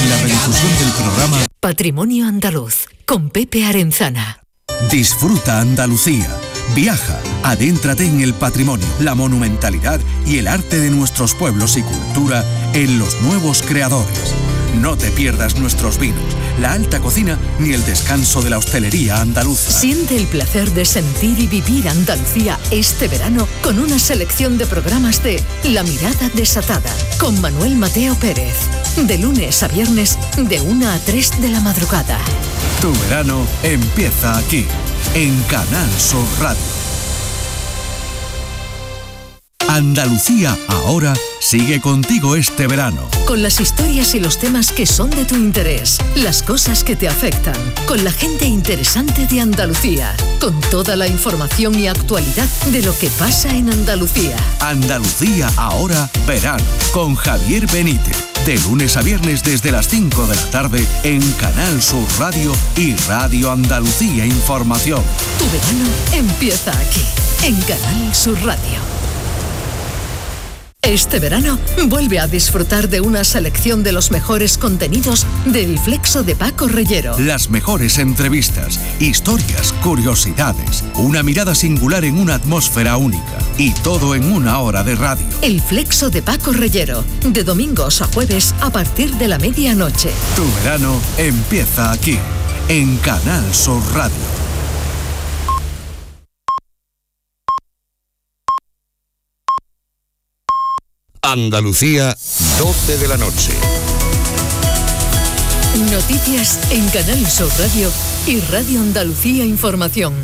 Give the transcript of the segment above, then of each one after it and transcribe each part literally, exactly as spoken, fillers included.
en la redifusión del programa Patrimonio Andaluz, con Pepe Arenzana. Disfruta Andalucía. Viaja, adéntrate en el patrimonio, la monumentalidad y el arte de nuestros pueblos y cultura en Los Nuevos Creadores. No te pierdas nuestros vinos, la alta cocina ni el descanso de la hostelería andaluza. Siente el placer de sentir y vivir Andalucía este verano con una selección de programas de La Mirada Desatada con Manuel Mateo Pérez. De lunes a viernes, de una a tres de la madrugada. Tu verano empieza aquí, en Canal Sur Radio. Andalucía Ahora sigue contigo este verano. Con las historias y los temas que son de tu interés, las cosas que te afectan, con la gente interesante de Andalucía, con toda la información y actualidad de lo que pasa en Andalucía. Andalucía Ahora Verano, con Javier Benítez. De lunes a viernes desde las cinco de la tarde en Canal Sur Radio y Radio Andalucía Información. Tu verano empieza aquí, en Canal Sur Radio. Este verano vuelve a disfrutar de una selección de los mejores contenidos del Flexo de Paco Reyero. Las mejores entrevistas, historias, curiosidades, una mirada singular en una atmósfera única y todo en una hora de radio. El Flexo de Paco Reyero, de domingos a jueves a partir de la medianoche. Tu verano empieza aquí, en Canal Sur Radio. Andalucía, doce de la noche. Noticias en Canal Sur Radio y Radio Andalucía Información.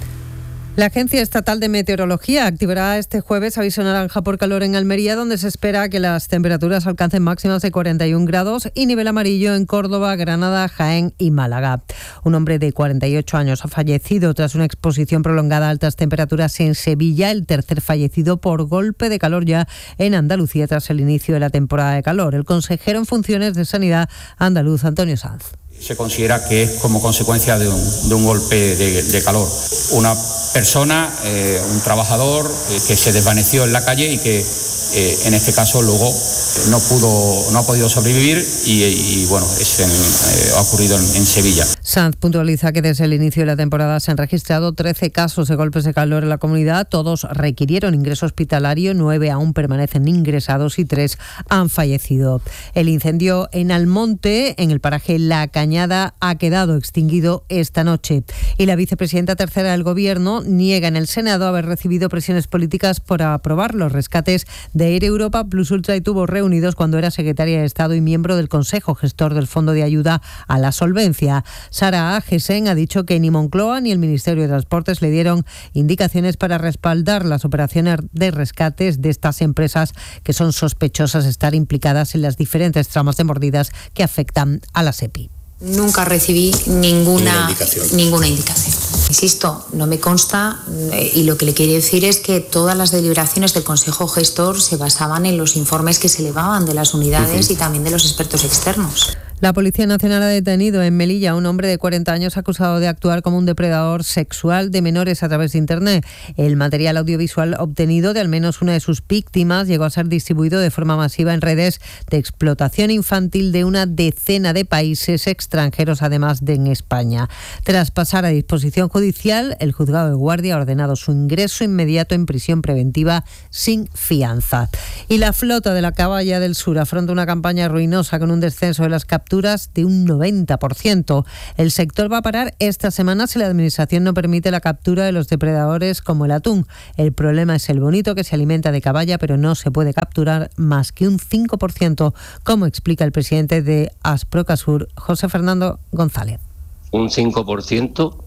La Agencia Estatal de Meteorología activará este jueves aviso naranja por calor en Almería, donde se espera que las temperaturas alcancen máximas de cuarenta y un grados, y nivel amarillo en Córdoba, Granada, Jaén y Málaga. Un hombre de cuarenta y ocho años ha fallecido tras una exposición prolongada a altas temperaturas en Sevilla, el tercer fallecido por golpe de calor ya en Andalucía tras el inicio de la temporada de calor. El consejero en funciones de Sanidad andaluz, Antonio Sanz. Se considera que es como consecuencia de un, de un golpe de, de calor. Una persona, eh, un trabajador eh, que se desvaneció en la calle y que eh, en este caso luego no pudo, no ha podido sobrevivir y, y bueno, es en, eh, ha ocurrido en, en Sevilla. Sanz puntualiza que desde el inicio de la temporada se han registrado trece casos de golpes de calor en la comunidad. Todos requirieron ingreso hospitalario, nueve aún permanecen ingresados y tres han fallecido. El incendio en Almonte, en el paraje La Cañada, ha quedado extinguido esta noche. Y la vicepresidenta tercera del Gobierno niega en el Senado haber recibido presiones políticas por aprobar los rescates de Air Europa, Plus Ultra y Tubos Reunidos cuando era secretaria de Estado y miembro del Consejo Gestor del Fondo de Ayuda a la Solvencia. Sara Agesen ha dicho que ni Moncloa ni el Ministerio de Transportes le dieron indicaciones para respaldar las operaciones de rescates de estas empresas que son sospechosas de estar implicadas en las diferentes tramas de mordidas que afectan a la SEPI. Nunca recibí ninguna indicación. ninguna indicación. Insisto, no me consta eh, y lo que le quiero decir es que todas las deliberaciones del Consejo Gestor se basaban en los informes que se elevaban de las unidades uh-huh. y también de los expertos externos. La Policía Nacional ha detenido en Melilla a un hombre de cuarenta años acusado de actuar como un depredador sexual de menores a través de Internet. El material audiovisual obtenido de al menos una de sus víctimas llegó a ser distribuido de forma masiva en redes de explotación infantil de una decena de países extranjeros, además de en España. Tras pasar a disposición judicial, el juzgado de guardia ha ordenado su ingreso inmediato en prisión preventiva sin fianza. Y la flota de la Caballa del Sur afronta una campaña ruinosa con un descenso de las capturas de un noventa por ciento. El sector va a parar esta semana si la Administración no permite la captura de los depredadores como el atún. El problema es el bonito, que se alimenta de caballa, pero no se puede capturar más que un cinco por ciento, como explica el presidente de Asprocasur, José Fernando González. Un cinco por ciento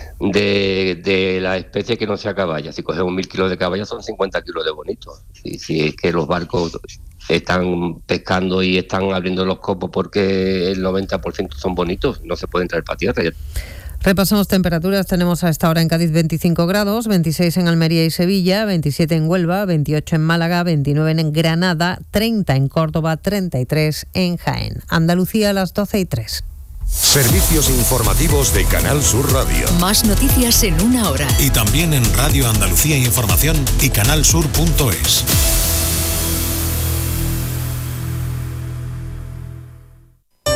de, de la especie que no sea caballa. Si cogemos mil kilos de caballa son cincuenta kilos de bonito. Y si es que los barcos están pescando y están abriendo los copos porque el noventa por ciento son bonitos, no se pueden traer para tierra. Repasamos temperaturas. Tenemos a esta hora en Cádiz veinticinco grados, veintiséis en Almería y Sevilla, veintisiete en Huelva, veintiocho en Málaga, veintinueve en Granada, treinta en Córdoba, treinta y tres en Jaén. Andalucía a las doce y tres. Servicios informativos de Canal Sur Radio. Más noticias en una hora. Y también en Radio Andalucía Información y canal sur punto es.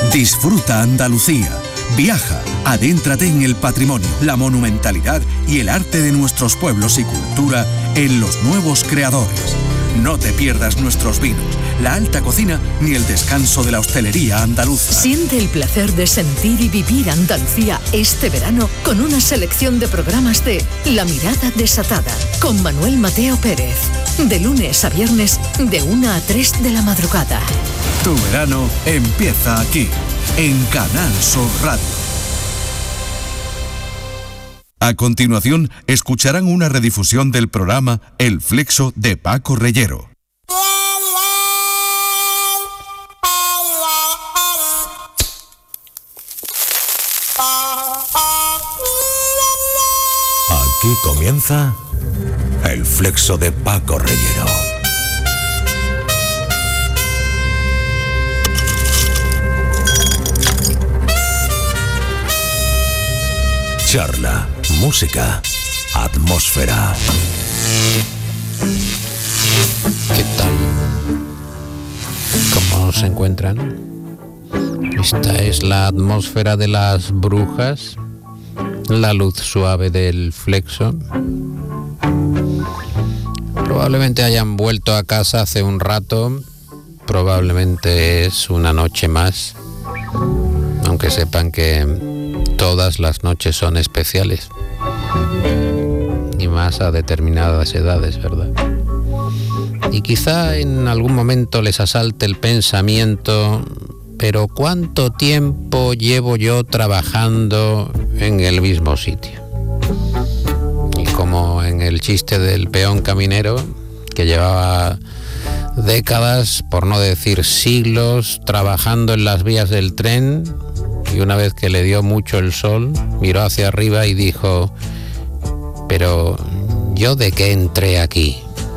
Disfruta Andalucía. Viaja, adéntrate en el patrimonio, la monumentalidad y el arte de nuestros pueblos y cultura en Los Nuevos Creadores. No te pierdas nuestros vinos, la alta cocina ni el descanso de la hostelería andaluza. Siente el placer de sentir y vivir Andalucía este verano con una selección de programas de La Mirada Desatada con Manuel Mateo Pérez. De lunes a viernes, de una a tres de la madrugada. Tu verano empieza aquí, en Canal Sur Radio. A continuación, escucharán una redifusión del programa El Flexo de Paco Reyero. Aquí comienza El Flexo de Paco Reyero. Charla, música, atmósfera. ¿Qué tal? ¿Cómo se encuentran? Esta es la atmósfera de las brujas, la luz suave del Flexo. Probablemente hayan vuelto a casa hace un rato, probablemente es una noche más, aunque sepan que todas las noches son especiales, y más a determinadas edades, ¿verdad? Y quizá en algún momento les asalte el pensamiento, pero ¿cuánto tiempo llevo yo trabajando en el mismo sitio? Y como en el chiste del peón caminero, que llevaba décadas, por no decir siglos, trabajando en las vías del tren, y una vez que le dio mucho el sol, miró hacia arriba y dijo: pero ¿yo de qué entré aquí?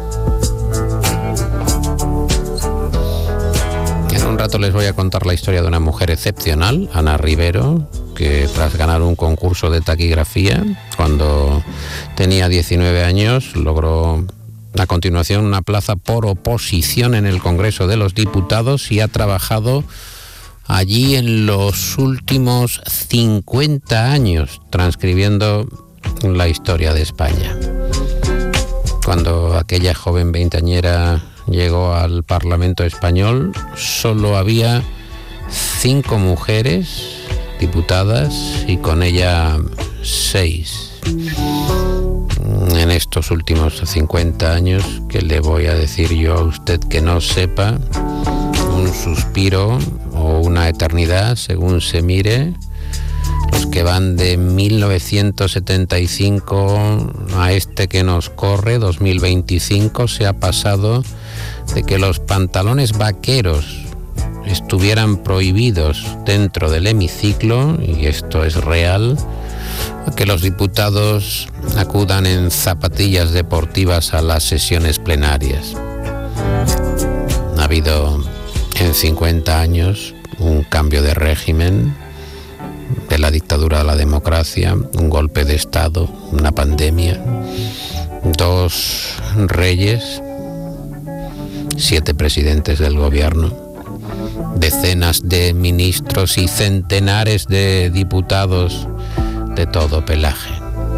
En un rato les voy a contar la historia de una mujer excepcional, Ana Rivero, que tras ganar un concurso de taquigrafía, cuando tenía diecinueve años, logró a continuación una plaza por oposición en el Congreso de los Diputados y ha trabajado allí en los últimos cincuenta años, transcribiendo la historia de España. Cuando aquella joven veinteañera llegó al Parlamento español, solo había cinco mujeres diputadas y con ella seis. En estos últimos cincuenta años, ¿qué le voy a decir yo a usted que no sepa? Un suspiro o una eternidad, según se mire. Los que van de mil novecientos setenta y cinco a este que nos corre, dos mil veinticinco, se ha pasado de que los pantalones vaqueros estuvieran prohibidos dentro del hemiciclo, y esto es real, a que los diputados acudan en zapatillas deportivas a las sesiones plenarias. Ha habido en cincuenta años un cambio de régimen, de la dictadura a la democracia, un golpe de Estado, una pandemia, dos reyes, siete presidentes del gobierno, decenas de ministros y centenares de diputados de todo pelaje.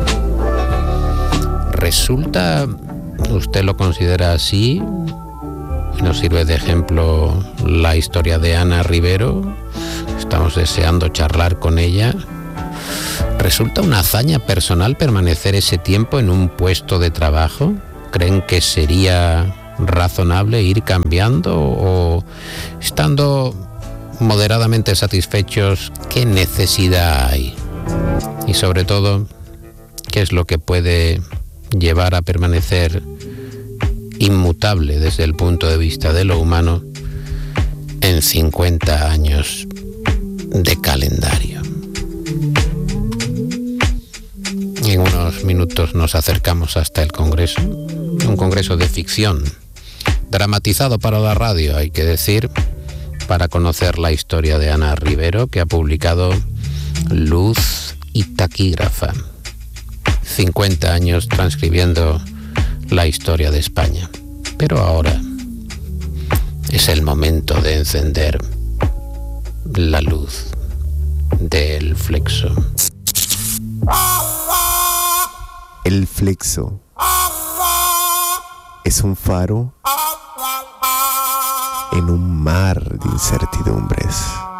¿Resulta, usted lo considera así? Nos sirve de ejemplo la historia de Ana Rivero. Estamos deseando charlar con ella. ¿Resulta una hazaña personal permanecer ese tiempo en un puesto de trabajo? ¿Creen que sería razonable ir cambiando o, estando moderadamente satisfechos, qué necesidad hay? Y sobre todo, ¿qué es lo que puede llevar a permanecer inmutable desde el punto de vista de lo humano en cincuenta años de calendario? En unos minutos nos acercamos hasta el Congreso, un Congreso de ficción, dramatizado para la radio, hay que decir, para conocer la historia de Ana Rivero, que ha publicado Luz y Taquígrafa, cincuenta años transcribiendo la historia de España. Pero ahora es el momento de encender la luz del flexo. El flexo es un faro en un mar de incertidumbres.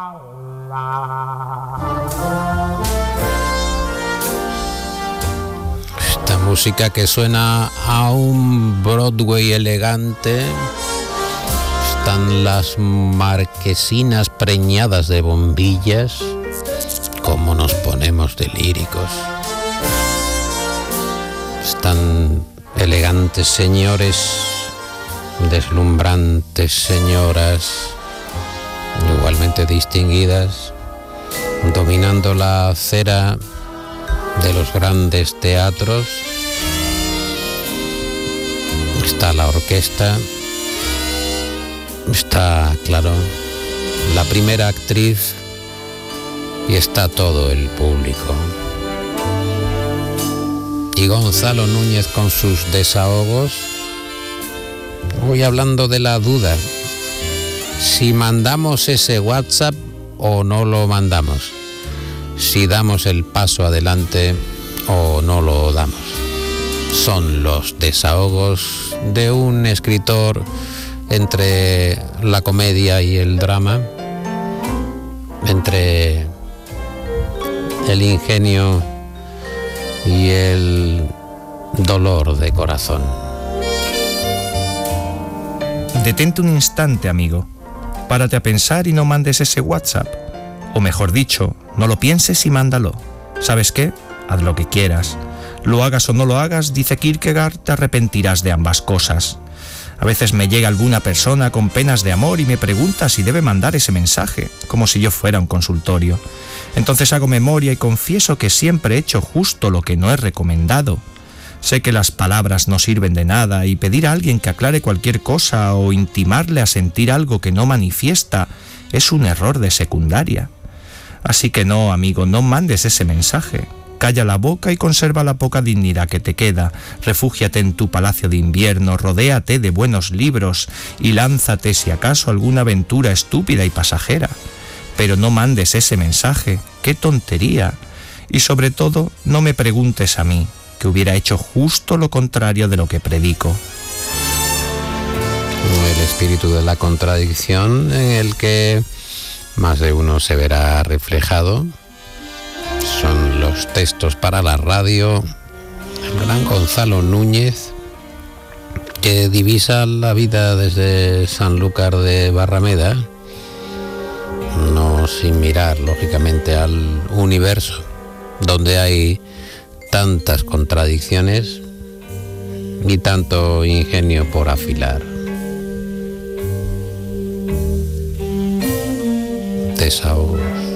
Esta música que suena a un Broadway elegante. Están las marquesinas preñadas de bombillas. Cómo nos ponemos de líricos. Están elegantes señores, deslumbrantes señoras, igualmente distinguidas, dominando la acera de los grandes teatros. Está la orquesta, está, claro, la primera actriz y está todo el público. Y Gonzalo Núñez con sus desahogos. Voy hablando de la duda, si mandamos ese WhatsApp o no lo mandamos, si damos el paso adelante o no lo damos. Son los desahogos de un escritor entre la comedia y el drama, entre el ingenio y el dolor de corazón. Detente un instante, amigo. Párate a pensar y no mandes ese WhatsApp. O mejor dicho, no lo pienses y mándalo. ¿Sabes qué? Haz lo que quieras. Lo hagas o no lo hagas, dice Kierkegaard, te arrepentirás de ambas cosas. A veces me llega alguna persona con penas de amor y me pregunta si debe mandar ese mensaje, como si yo fuera un consultorio. Entonces hago memoria y confieso que siempre he hecho justo lo que no he recomendado. Sé que las palabras no sirven de nada y pedir a alguien que aclare cualquier cosa o intimarle a sentir algo que no manifiesta es un error de secundaria. Así que no, amigo, no mandes ese mensaje. Calla la boca y conserva la poca dignidad que te queda. Refúgiate en tu palacio de invierno, rodéate de buenos libros y lánzate si acaso alguna aventura estúpida y pasajera. Pero no mandes ese mensaje, qué tontería. Y sobre todo, no me preguntes a mí, que hubiera hecho justo lo contrario de lo que predico. El espíritu de la contradicción en el que más de uno se verá reflejado. Son los textos para la radio. El gran Gonzalo Núñez, que divisa la vida desde Sanlúcar de Barrameda, no sin mirar, lógicamente, al universo, donde hay tantas contradicciones y tanto ingenio por afilar. Desahogos.